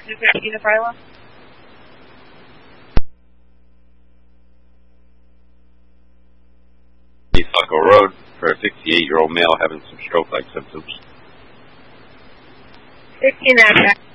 Unit Iowa. East Bucko Road for a 68-year-old male having some stroke-like symptoms. 16 Abstract.